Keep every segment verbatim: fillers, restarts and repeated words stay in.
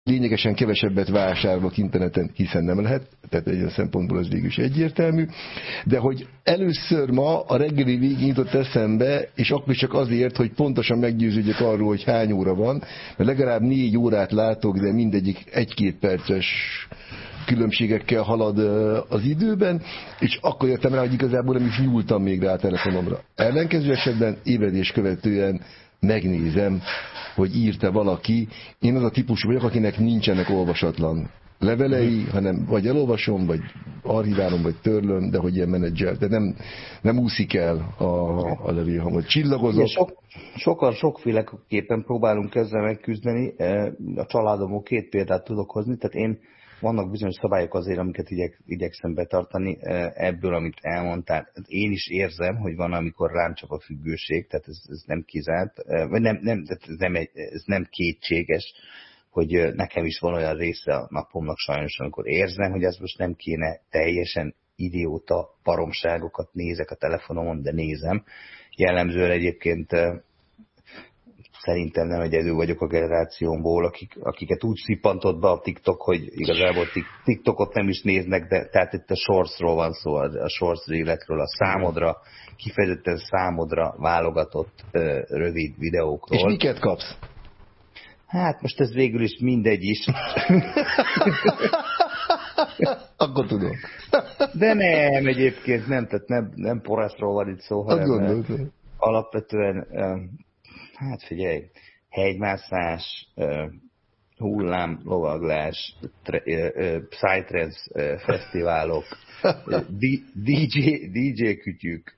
lényegesen kevesebbet vásárolok interneten, hiszen nem lehet, tehát egy szempontból az végül is egyértelmű, de hogy először ma a reggeli végén jutott eszembe, és akkor csak azért, hogy pontosan meggyőződjek arról, hogy hány óra van, mert legalább négy órát látok, de mindegyik egy-két perces különbségekkel halad az időben, és akkor jöttem rá, hogy igazából nem is nyúltam még rá a telefonomra. Ellenkező esetben ébredés követően megnézem, hogy írta valaki. Én az a típusú vagyok, akinek nincsenek olvasatlan levelei, hanem vagy elolvasom, vagy archiválom, vagy törlöm, de hogy ilyen menedzser, de nem, nem úszik el a, a levél, hanem csillagozok. Sok, sokan sokféleképpen próbálunk ezzel megküzdeni. A családomból két példát tudok hozni, tehát én vannak bizonyos szabályok azért, amiket igyek, igyekszem betartani. Ebből, amit elmondtál, én is érzem, hogy van, amikor rám csap a függőség, tehát ez, ez nem kizárt, vagy nem, nem, ez, nem egy, ez nem kétséges, hogy nekem is van olyan része a napomnak sajnos, amikor érzem, hogy ez most nem kéne, teljesen idióta baromságokat nézek a telefonomon, de nézem. Jellemzően egyébként szerintem nem egyedül vagyok a generációmból, akik, akiket úgy szippantott be a TikTok, hogy igazából TikTokot nem is néznek, de tehát itt a shortsról van szó, a shorts reel-ekről, a számodra, kifejezetten számodra válogatott uh, rövid videókról. És miket kapsz? Hát most ez végül is mindegy is. Akkor tudom. De nem, egyébként nem, tehát nem, nem poraszról van itt szó, hanem alapvetően, hát figyelj, hegymászás, hullámlovaglás, psytrance fesztiválok, dé dzsé, dé dzsé kütyük,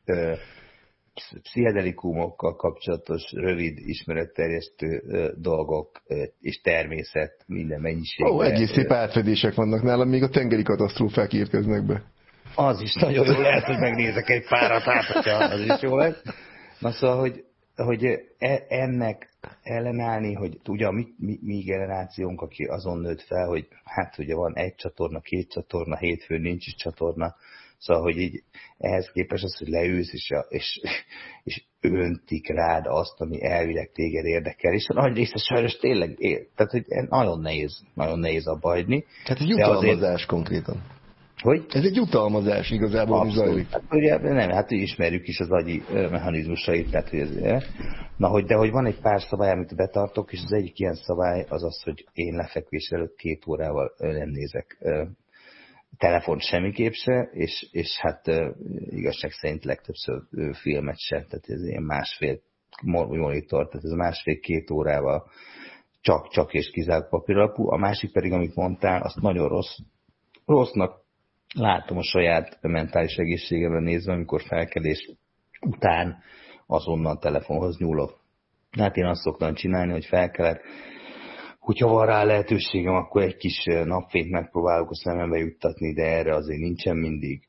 pszichedelikumokkal kapcsolatos rövid ismeretterjesztő dolgok és természet minden mennyiségben. Ó, egész szép átfedések vannak nálam, még a tengeri katasztrófák érkeznek be. Az is nagyon jó, lehet, hogy megnézek egy párat, hát, hogyha az is jó lesz. Na szóval, hogy, hogy ennek ellenállni, hogy ugye a mi, mi, mi generációnk, aki azon nőtt fel, hogy hát ugye van egy csatorna, két csatorna, hétfőn nincs is csatorna, szóval, hogy így ehhez képest az, hogy leülsz, és, és, és öntik rád azt, ami elvileg téged érdekel, és a nagy része sajnos tényleg ér. Tehát, hogy nagyon nehéz, nagyon nehéz abba hagyni. Tehát egy jutalmazás azért... konkrétan. Hogy? Ez egy jutalmazás igazából, ami zajlik. Hát, ugye, nem, hát ismerjük is az agyi mechanizmusait, tehát, hogy ez, na, hogy, de hogy van egy pár szabály, amit betartok, és az egyik ilyen szabály az az, hogy én lefekvés előtt két órával nem nézek telefont semmiképp se, és, és hát igazság szerint legtöbbször filmet se, tehát ez ilyen másfél monitor, tehát ez másfél-két órával csak, csak és kizárt papíralapú. A másik pedig, amit mondtál, azt nagyon rossz, rossznak látom a saját mentális egészségemre nézve, amikor felkelés után azonnal telefonhoz nyúlok. Hát én azt szoktam csinálni, hogy felkelek, hogyha van rá lehetőségem, akkor egy kis napfényt megpróbálok a szemembe juttatni, de erre azért nincsen mindig.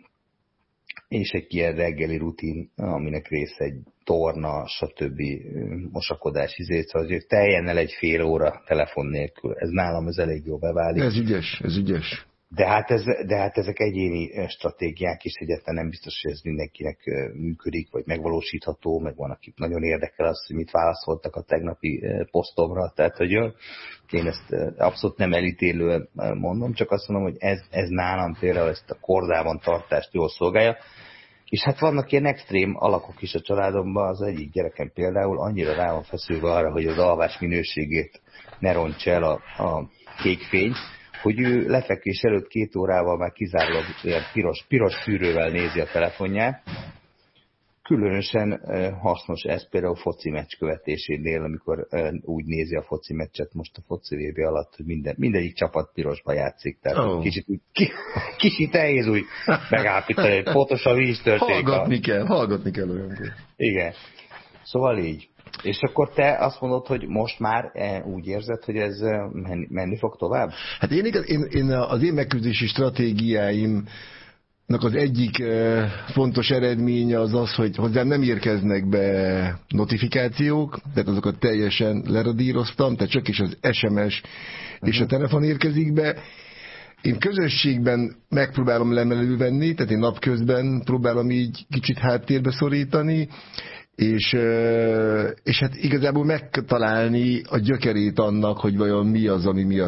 És egy ilyen reggeli rutin, aminek része egy torna, stb. Mosakodás, izét, szóval azért teljen el egy fél óra telefon nélkül. Ez nálam ez elég jó beválik. Ez ügyes, ez ügyes. De hát, ez, de hát ezek egyéni stratégiák is, egyáltalán nem biztos, hogy ez mindenkinek működik, vagy megvalósítható, meg van, akik nagyon érdekel az, hogy mit válaszoltak a tegnapi posztomra, tehát hogy én ezt abszolút nem elítélően mondom, csak azt mondom, hogy ez, ez nálam például ezt a kordában tartást jól szolgálja, és hát vannak ilyen extrém alakok is a családomban, az egyik gyerekem például annyira rá van feszülve arra, hogy az alvás minőségét ne rontsa el a, a kék fény, hogy ő lefekvés előtt két órával már kizárólag ilyen piros, piros fűrővel nézi a telefonját. Különösen hasznos ez például foci meccs követésénél, amikor úgy nézi a foci meccset most a foci vé bé alatt, hogy minden, mindegyik csapat pirosba játszik. Tehát oh. kicsit, kicsit nehéz úgy megállapítani, hogy pontosan mi is történik. Hallgatni a... kell, hallgatni kell olyankor. Igen. Szóval így. És akkor te azt mondod, hogy most már úgy érzed, hogy ez menni fog tovább? Hát én, én, én az én megküzdési stratégiáimnak az egyik fontos eredménye az az, hogy hozzám nem érkeznek be notifikációk, tehát azokat teljesen leradíroztam, tehát csak is az es em es uh-huh. és a telefon érkezik be. Én közösségben megpróbálom lemelő venni, tehát én napközben próbálom így kicsit háttérbe szorítani, És, és hát igazából megtalálni a gyökerét annak, hogy vajon mi az, ami miatt